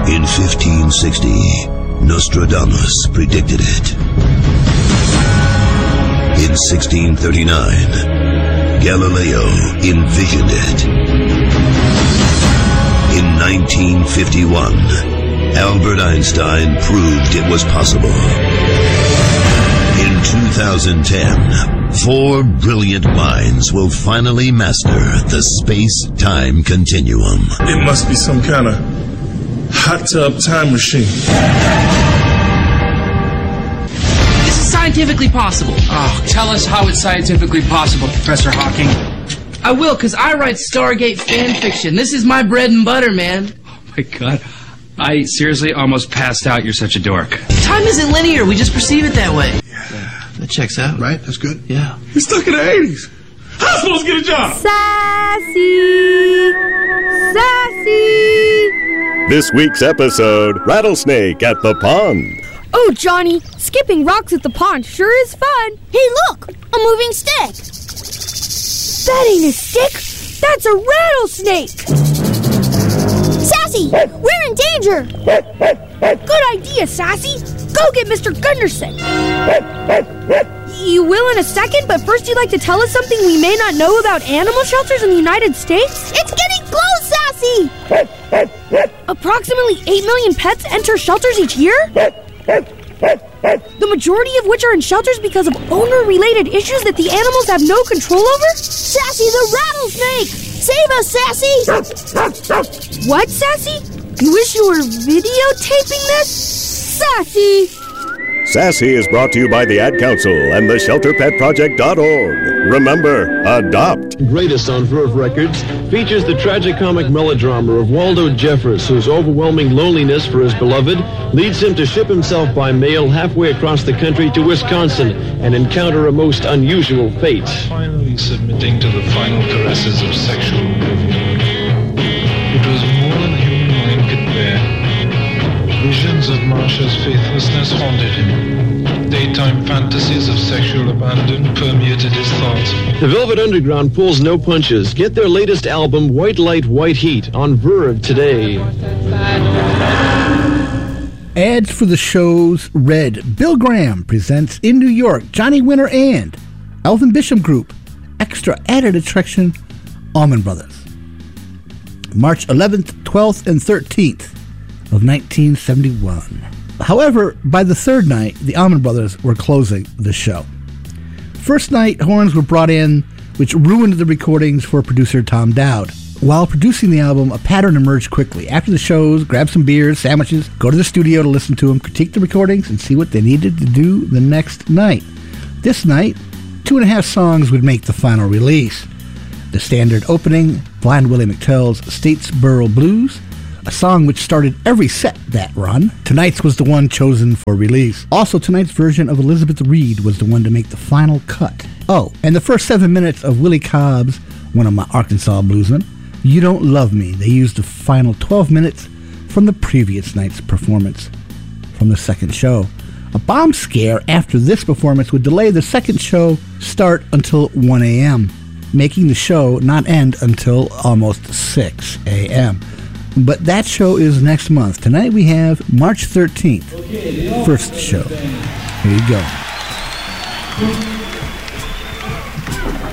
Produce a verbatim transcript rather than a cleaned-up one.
In fifteen sixty, Nostradamus predicted it. In sixteen thirty-nine, Galileo envisioned it. In nineteen fifty-one, Albert Einstein proved it was possible. In two thousand ten, four brilliant minds will finally master the space-time continuum. It must be some kind of hot tub time machine. This is scientifically possible. Oh, tell us how it's scientifically possible, Professor Hawking. I will, because I write Stargate fan fiction. This is my bread and butter, man. Oh, my God. I seriously almost passed out. You're such a dork. Time isn't linear. We just perceive it that way. Yeah. That checks out. Right? That's good. Yeah. You're stuck in the eighties. How am I supposed to get a job? Sassy! Sassy! This week's episode, Rattlesnake at the Pond. Oh, Johnny, skipping rocks at the pond sure is fun. Hey, look, a moving stick. That ain't a stick. That's a rattlesnake. Sassy, we're in danger. Good idea, Sassy. Go get Mister Gunderson. You will in a second, but first you'd like to tell us something we may not know about animal shelters in the United States? It's getting close, Sassy. Approximately eight million pets enter shelters each year? The majority of which are in shelters because of owner-related issues that the animals have no control over? Sassy the rattlesnake! Save us, Sassy! What, Sassy? You wish you were videotaping this? Sassy! Sassy is brought to you by the Ad Council and the shelter pet project dot org. Remember, adopt. Greatest on Verve Records features the tragicomic melodrama of Waldo Jeffers, whose overwhelming loneliness for his beloved leads him to ship himself by mail halfway across the country to Wisconsin and encounter a most unusual fate. Finally submitting to the final caresses of sexual oblivion. It was more than the human mind could bear. Visions of Marsha's faithlessness haunted him. Daytime fantasies of sexual abandon permeated his thoughts. The Velvet Underground pulls no punches. Get their latest album, White Light, White Heat, on Verve today. Ads for the shows read. Bill Graham presents in New York, Johnny Winter and Elvin Bishop Group. Extra added attraction, Allman Brothers. March eleventh, twelfth, and thirteenth. Of nineteen seventy-one. However, by the third night, the Allman Brothers were closing the show. First night, horns were brought in, which ruined the recordings for producer Tom Dowd. While producing the album, a pattern emerged quickly. After the shows, grab some beers, sandwiches, go to the studio to listen to them, critique the recordings, and see what they needed to do the next night. This night, two and a half songs would make the final release. The standard opening, Blind Willie McTell's Statesboro Blues, a song which started every set that run. Tonight's was the one chosen for release. Also, tonight's version of Elizabeth Reed was the one to make the final cut. Oh, and the first seven minutes of Willie Cobb's, one of my Arkansas bluesmen, You Don't Love Me. They used the final twelve minutes from the previous night's performance from the second show. A bomb scare after this performance would delay the second show start until one a.m., making the show not end until almost six a.m., But that show is next month. Tonight we have March thirteenth, first show. Here you go.